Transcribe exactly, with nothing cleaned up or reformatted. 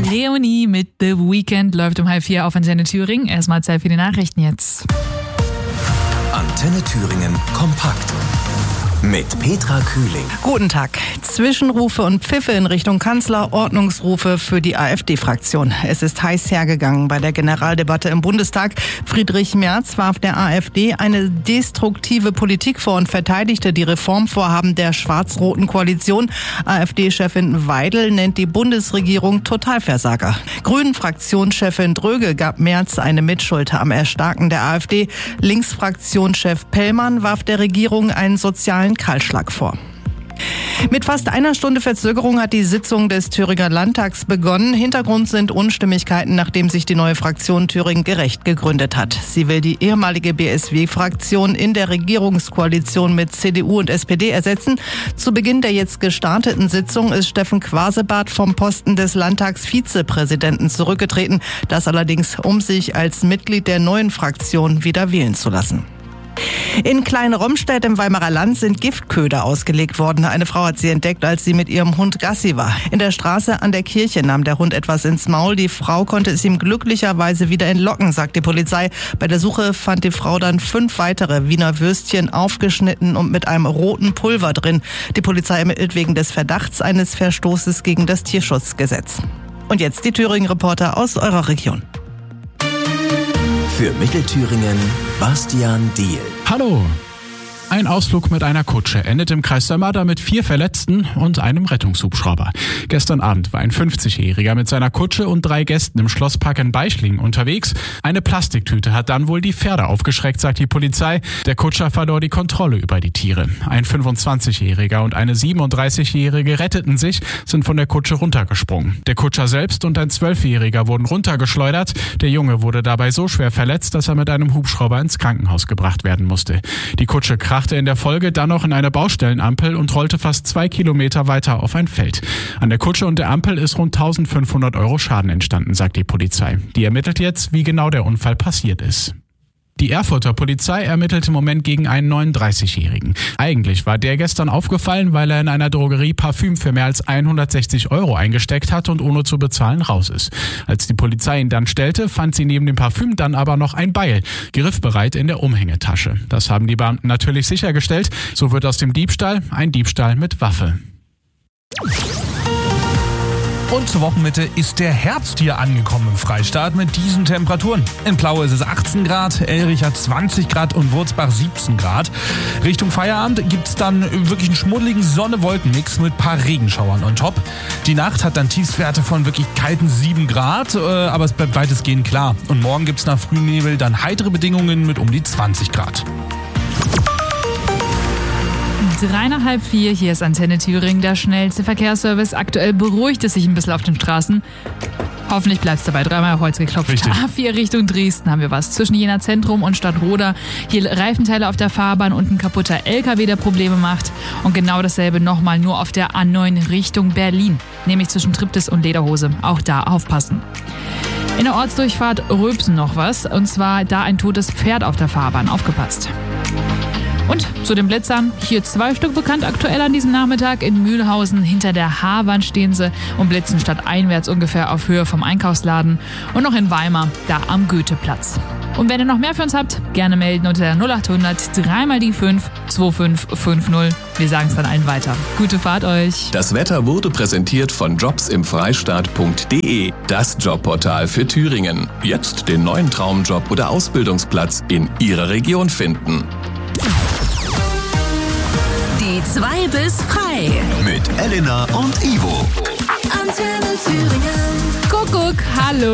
Leonie mit The Weeknd läuft um halb vier auf Antenne Thüringen. Erstmal Zeit für die Nachrichten jetzt. Antenne Thüringen kompakt. Mit Petra Kühling. Guten Tag. Zwischenrufe und Pfiffe in Richtung Kanzler, Ordnungsrufe für die AfD-Fraktion. Es ist heiß hergegangen bei der Generaldebatte im Bundestag. Friedrich Merz warf der AfD eine destruktive Politik vor und verteidigte die Reformvorhaben der schwarz-roten Koalition. AfD-Chefin Weidel nennt die Bundesregierung Totalversager. Grünen-Fraktionschefin Dröge gab Merz eine Mitschuld am Erstarken der AfD. Linksfraktionschef Pellmann warf der Regierung einen sozialen Kahlschlag vor. Mit fast einer Stunde Verzögerung hat die Sitzung des Thüringer Landtags begonnen. Hintergrund sind Unstimmigkeiten, nachdem sich die neue Fraktion Thüringen gerecht gegründet hat. Sie will die ehemalige B S W-Fraktion in der Regierungskoalition mit C D U und S P D ersetzen. Zu Beginn der jetzt gestarteten Sitzung ist Steffen Quasebart vom Posten des Landtagsvizepräsidenten zurückgetreten. Das allerdings, um sich als Mitglied der neuen Fraktion wieder wählen zu lassen. In Klein-Romstedt im Weimarer Land sind Giftköder ausgelegt worden. Eine Frau hat sie entdeckt, als sie mit ihrem Hund Gassi war. In der Straße an der Kirche nahm der Hund etwas ins Maul. Die Frau konnte es ihm glücklicherweise wieder entlocken, sagt die Polizei. Bei der Suche fand die Frau dann fünf weitere Wiener Würstchen aufgeschnitten und mit einem roten Pulver drin. Die Polizei ermittelt wegen des Verdachts eines Verstoßes gegen das Tierschutzgesetz. Und jetzt die Thüringen-Reporter aus eurer Region. Für Mittelthüringen Bastian Diehl. Hallo! Ein Ausflug mit einer Kutsche endet im Kreis Sömmerda mit vier Verletzten und einem Rettungshubschrauber. Gestern Abend war ein fünfzigjähriger mit seiner Kutsche und drei Gästen im Schlosspark in Beichling unterwegs. Eine Plastiktüte hat dann wohl die Pferde aufgeschreckt, sagt die Polizei. Der Kutscher verlor die Kontrolle über die Tiere. Ein fünfundzwanzigjähriger und eine siebenunddreißigjährige retteten sich, sind von der Kutsche runtergesprungen. Der Kutscher selbst und ein zwölfjähriger wurden runtergeschleudert. Der Junge wurde dabei so schwer verletzt, dass er mit einem Hubschrauber ins Krankenhaus gebracht werden musste. Die Kutsche krachte in der Folge dann noch in eine Baustellenampel und rollte fast zwei Kilometer weiter auf ein Feld. An der Kutsche und der Ampel ist rund eintausendfünfhundert Euro Schaden entstanden, sagt die Polizei. Die ermittelt jetzt, wie genau der Unfall passiert ist. Die Erfurter Polizei ermittelt im Moment gegen einen neununddreißigjährigen. Eigentlich war der gestern aufgefallen, weil er in einer Drogerie Parfüm für mehr als hundertsechzig Euro eingesteckt hat und ohne zu bezahlen raus ist. Als die Polizei ihn dann stellte, fand sie neben dem Parfüm dann aber noch ein Beil, griffbereit in der Umhängetasche. Das haben die Beamten natürlich sichergestellt. So wird aus dem Diebstahl ein Diebstahl mit Waffe. Und zur Wochenmitte ist der Herbst hier angekommen im Freistaat mit diesen Temperaturen. In Plaue ist es achtzehn Grad, Elrich hat zwanzig Grad und Wurzbach siebzehn Grad. Richtung Feierabend gibt's dann wirklich einen schmuddeligen Sonne-Wolken-Mix mit ein paar Regenschauern on top. Die Nacht hat dann Tiefstwerte von wirklich kalten sieben Grad, aber es bleibt weitestgehend klar. Und morgen gibt's nach Frühnebel dann heitere Bedingungen mit um die zwanzig Grad. Drei nach halb vier, hier ist Antenne Thüringen, der schnellste Verkehrsservice. Aktuell beruhigt es sich ein bisschen auf den Straßen. Hoffentlich bleibt es dabei. Dreimal auf Holz geklopft. Richtig. A vier Richtung Dresden haben wir was. Zwischen Jena Zentrum und Stadtroda. Hier Reifenteile auf der Fahrbahn und ein kaputter L K W, der Probleme macht. Und genau dasselbe nochmal nur auf der A neun Richtung Berlin. Nämlich zwischen Triptis und Lederhose. Auch da aufpassen. In der Ortsdurchfahrt Röbsen noch was. Und zwar da ein totes Pferd auf der Fahrbahn. Aufgepasst. Und zu den Blitzern, hier zwei Stück bekannt aktuell an diesem Nachmittag. In Mühlhausen hinter der Haarwand stehen sie und blitzen stadteinwärts ungefähr auf Höhe vom Einkaufsladen. Und noch in Weimar, da am Goetheplatz. Und wenn ihr noch mehr für uns habt, gerne melden unter der null achthundert drei mal die fünf zwei fünf fünf null. Wir sagen es dann allen weiter. Gute Fahrt euch. Das Wetter wurde präsentiert von jobsimfreistaat punkt de, das Jobportal für Thüringen. Jetzt den neuen Traumjob oder Ausbildungsplatz in Ihrer Region finden. Die zwei bis frei. Mit Elena und Ivo. Antenne Thüringen. Kuckuck, hallo.